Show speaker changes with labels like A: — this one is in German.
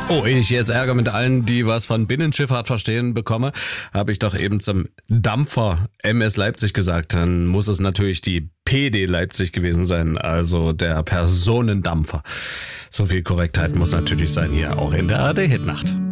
A: Oh, ehe ich jetzt Ärger mit allen, die was von Binnenschifffahrt verstehen, bekomme, habe ich doch eben zum Dampfer MS Leipzig gesagt. Dann muss es natürlich die PD Leipzig gewesen sein, also der Personendampfer. So viel Korrektheit muss natürlich sein hier, auch in der ARD-Hitnacht.